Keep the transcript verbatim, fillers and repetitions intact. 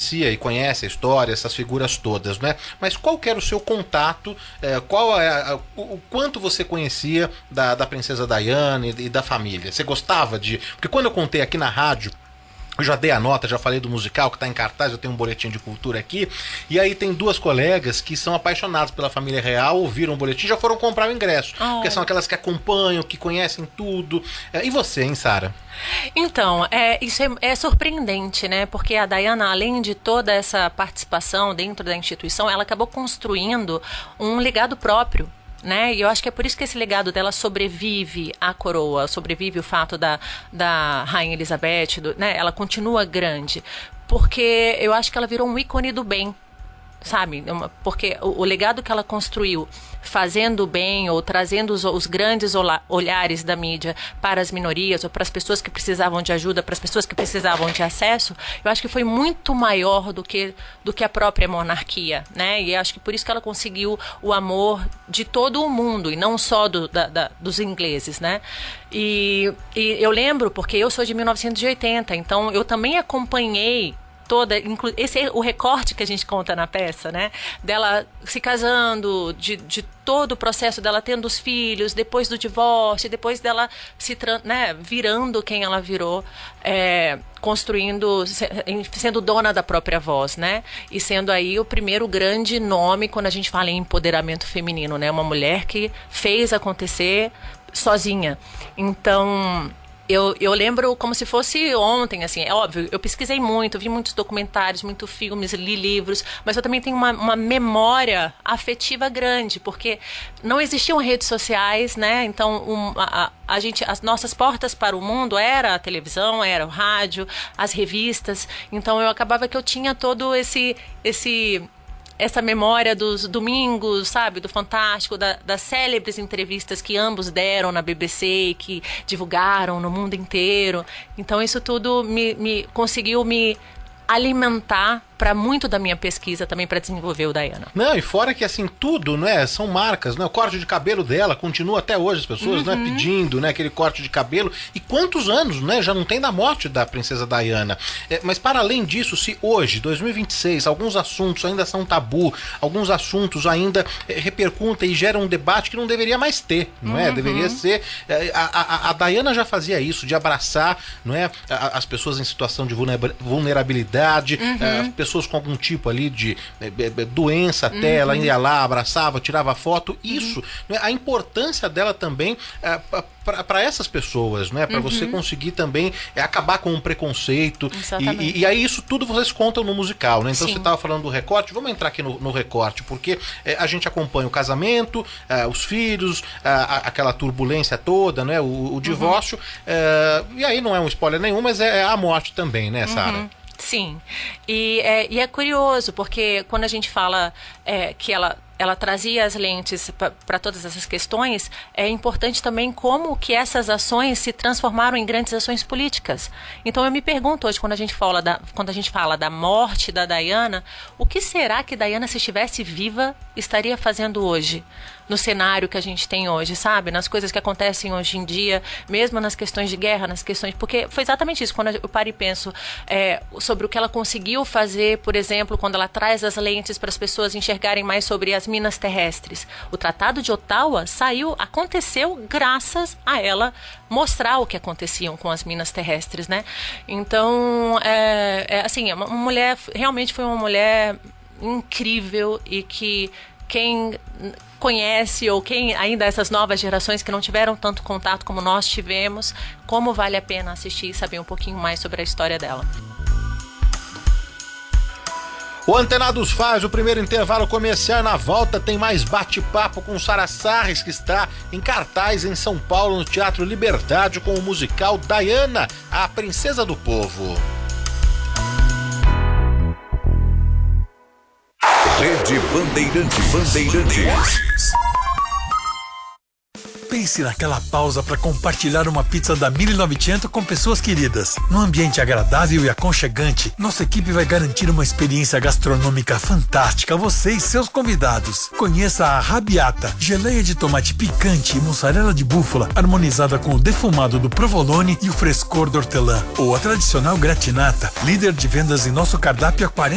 conhecia e conhece a história, essas figuras todas, né? Mas qual que era o seu contato, é, qual é a, o, o quanto você conhecia da, da princesa Diana e, e da família? Você gostava de... Porque quando eu contei aqui na rádio, eu já dei a nota, já falei do musical que está em cartaz, eu tenho um boletim de cultura aqui, e aí tem duas colegas que são apaixonadas pela família real, ouviram o boletim e já foram comprar o ingresso, oh. porque são aquelas que acompanham, que conhecem tudo. E você, hein, Sara? Então, é, isso é, é surpreendente, né? Porque a Diana, além de toda essa participação dentro da instituição, ela acabou construindo um legado próprio. Né? E eu acho que é por isso que esse legado dela sobrevive à coroa, sobrevive o fato da, da Rainha Elizabeth, do, né? Ela continua grande, porque eu acho que ela virou um ícone do bem, sabe? Porque o, o legado que ela construiu fazendo o bem ou trazendo os, os grandes ola, olhares da mídia para as minorias ou para as pessoas que precisavam de ajuda, para as pessoas que precisavam de acesso, eu acho que foi muito maior do que, do que a própria monarquia, né? E acho que por isso que ela conseguiu o amor de todo o mundo e não só do, da, da, dos ingleses, né? E, e eu lembro, porque eu sou de mil novecentos e oitenta, então eu também acompanhei toda, inclu, esse é o recorte que a gente conta na peça, né? Dela se casando, de, de todo o processo dela tendo os filhos, depois do divórcio, depois dela se, né, virando quem ela virou, é, construindo, sendo dona da própria voz, né? E sendo aí o primeiro grande nome quando a gente fala em empoderamento feminino, né? Uma mulher que fez acontecer sozinha. Então... Eu, eu lembro como se fosse ontem, assim, é óbvio, eu pesquisei muito, vi muitos documentários, muitos filmes, li livros, mas eu também tenho uma, uma memória afetiva grande, porque não existiam redes sociais, né? Então, um, a, a gente, as nossas portas para o mundo era a televisão, era o rádio, as revistas, então eu acabava que eu tinha todo esse... esse essa memória dos domingos, sabe, do Fantástico, da, das célebres entrevistas que ambos deram na B B C e que divulgaram no mundo inteiro. Então isso tudo me, me conseguiu me alimentar para muito da minha pesquisa também para desenvolver o Diana. Não, e fora que assim, tudo, né, são marcas, né, o corte de cabelo dela continua até hoje, as pessoas, uhum. né, pedindo, né, aquele corte de cabelo, e quantos anos, né, já não tem da morte da princesa Diana. É, mas para além disso, se hoje, dois mil e vinte e seis, alguns assuntos ainda são tabu, alguns assuntos ainda é, repercutem e geram um debate que não deveria mais ter, não é? Uhum. Deveria ser, é, a, a, a Diana já fazia isso, de abraçar, não é, a, as pessoas em situação de vulnerabilidade, uhum. é, as pessoas com algum tipo ali de é, é, doença até, uhum. ela ia lá, abraçava, tirava foto, isso, uhum. né, a importância dela também é, para essas pessoas, né, para uhum. você conseguir também é, acabar com o preconceito, e, e, e aí isso tudo vocês contam no musical, né? Então Sim. você estava falando do recorte, vamos entrar aqui no, no recorte, porque é, a gente acompanha o casamento, é, os filhos, é, aquela turbulência toda, né, o, o divórcio, uhum. é, e aí não é um spoiler nenhum, mas é, é a morte também, né, Sara? Uhum. Sim, e é, e é curioso, porque quando a gente fala é, que ela, ela trazia as lentes para todas essas questões, é importante também como que essas ações se transformaram em grandes ações políticas. Então eu me pergunto hoje, quando a gente fala da, quando a gente fala da morte da Diana, o que será que Diana, se estivesse viva, estaria fazendo hoje? No cenário que a gente tem hoje, sabe? Nas coisas que acontecem hoje em dia, mesmo nas questões de guerra, nas questões... Porque foi exatamente isso, quando eu paro e penso é, sobre o que ela conseguiu fazer, por exemplo, quando ela traz as lentes para as pessoas enxergarem mais sobre as minas terrestres. O Tratado de Ottawa saiu, aconteceu graças a ela mostrar o que aconteciam com as minas terrestres, né? Então, é, é, assim, uma mulher, realmente foi uma mulher incrível e que quem conhece ou quem ainda essas novas gerações que não tiveram tanto contato como nós tivemos, como vale a pena assistir e saber um pouquinho mais sobre a história dela. O Antenados faz o primeiro intervalo comercial. Na volta tem mais bate-papo com Sara Sarres, que está em cartaz em São Paulo, no Teatro Liberdade, com o musical Diana, a Princesa do Povo. Rede Bandeirante Bandeirantes. Pense naquela pausa para compartilhar uma pizza da mil e novecentos com pessoas queridas. Num ambiente agradável e aconchegante, nossa equipe vai garantir uma experiência gastronômica fantástica a você e seus convidados. Conheça a Rabiata, geleia de tomate picante e mussarela de búfala, harmonizada com o defumado do provolone e o frescor do hortelã. Ou a tradicional gratinata, líder de vendas em nosso cardápio há quarenta